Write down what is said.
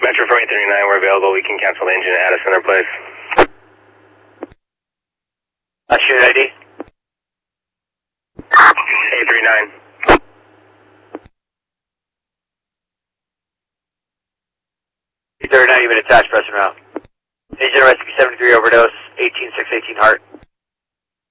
Metro 4839, we're available. We can cancel the engine and add a center place. Share ID. 839. Now you've been attached, pressing route. Agent rescue 73 overdose, 18618 heart.